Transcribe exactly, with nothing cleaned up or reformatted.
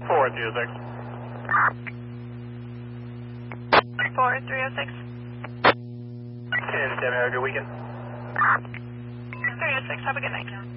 four three oh six. four three oh six. ten seven, have a good weekend. three oh six, have a good night.